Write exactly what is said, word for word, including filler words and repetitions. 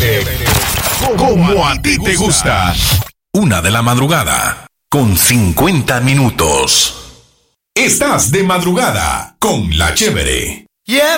chévere, como a ti te gusta. Una de la madrugada, con cincuenta minutos. Estás de madrugada con la chévere. Yeah.